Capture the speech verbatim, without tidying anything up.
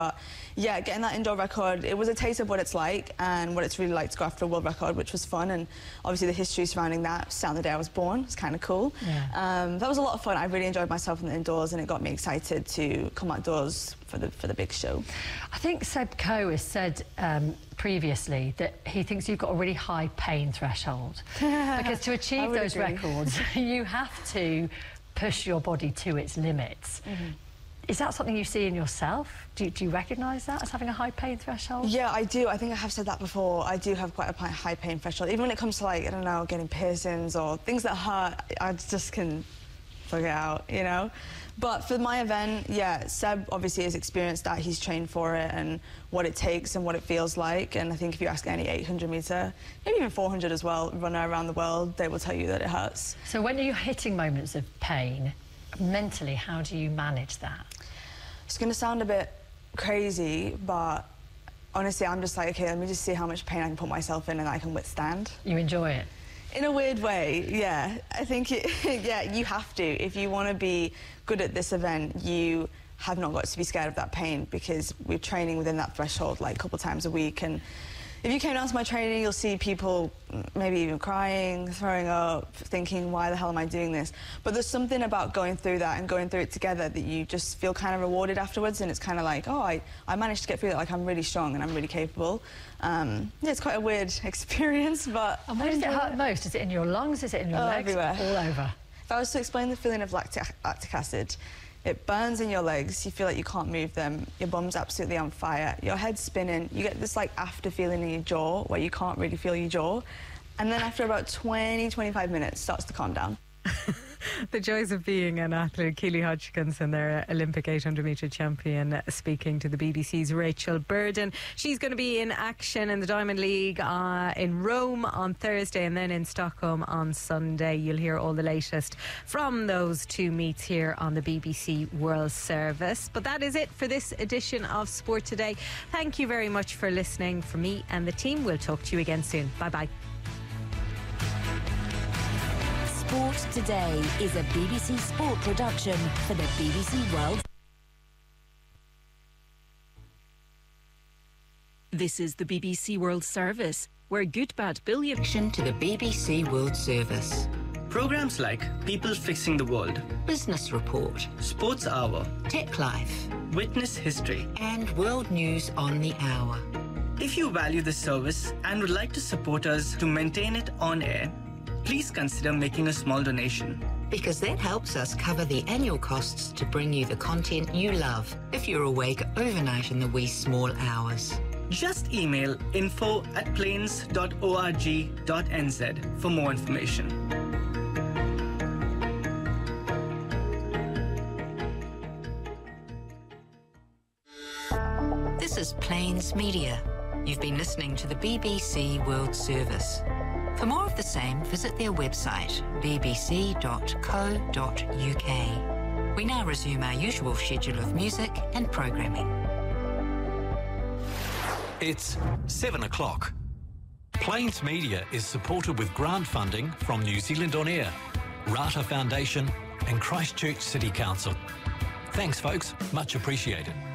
But yeah, getting that indoor record, it was a taste of what it's like and what it's really like to go after a world record, which was fun. And obviously the history surrounding that, starting the day I was born, was kind of cool. Yeah. Um, that was a lot of fun. I really enjoyed myself in the indoors, and it got me excited to come outdoors for the for the big show. I think Seb Coe has said um, previously that he thinks you've got a really high pain threshold because to achieve those agree. records, you have to push your body to its limits. Mm-hmm. Is that something you see in yourself? Do you, do you recognise that as having a high pain threshold? Yeah, I do. I think I have said that before. I do have quite a high pain threshold. Even when it comes to, like, I don't know, getting piercings or things that hurt, I just can figure it out, you know? But for my event, yeah, Seb obviously has experienced that. He's trained for it and what it takes and what it feels like. And I think if you ask any eight hundred metre, maybe even four hundred as well, runner around the world, they will tell you that it hurts. So when you're hitting moments of pain, mentally, how do you manage that? It's going to sound a bit crazy, but honestly, I'm just like, OK, let me just see how much pain I can put myself in and I can withstand. You enjoy it? In a weird way, yeah. I think, it, yeah, you have to. If you want to be good at this event, you have not got to be scared of that pain because we're training within that threshold like a couple times a week. And if you came down to my training, you'll see people maybe even crying, throwing up, thinking, why the hell am I doing this? But there's something about going through that and going through it together that you just feel kind of rewarded afterwards, and it's kind of like, oh, I, I managed to get through it, like I'm really strong and I'm really capable. Um, yeah, it's quite a weird experience, but... And where does it hurt most? Is it in your lungs? Is it in your oh, legs? Everywhere. All over? If I was to explain the feeling of lactic, lactic acid, it burns in your legs, you feel like you can't move them, your bum's absolutely on fire, your head's spinning, you get this like after feeling in your jaw where you can't really feel your jaw, and then after about twenty, twenty-five minutes it starts to calm down. The joys of being an athlete. Keely Hodgkinson, their Olympic eight hundred metre champion, uh, speaking to the B B C's Rachel Burden. She's going to be in action in the Diamond League uh, in Rome on Thursday and then in Stockholm on Sunday. You'll hear all the latest from those two meets here on the B B C World Service. But that is it for this edition of Sport Today. Thank you very much for listening. From me and the team, we'll talk to you again soon. Bye-bye. Sport Today is a B B C Sport production for the B B C World. This is the B B C World Service, where good bad billion to the B B C World Service. Programs like People Fixing the World, Business Report, Sports Hour, Tech Life, Witness History, and World News on the Hour. If you value this service and would like to support us to maintain it on air, please consider making a small donation. Because that helps us cover the annual costs to bring you the content you love if you're awake overnight in the wee small hours. Just email info at plains dot org dot n z for more information. This is Plains Media. You've been listening to the B B C World Service. For more of the same, visit their website, b b c dot co dot u k. We now resume our usual schedule of music and programming. It's seven o'clock. Plains Media is supported with grant funding from New Zealand On Air, Rata Foundation and Christchurch City Council. Thanks, folks. Much appreciated.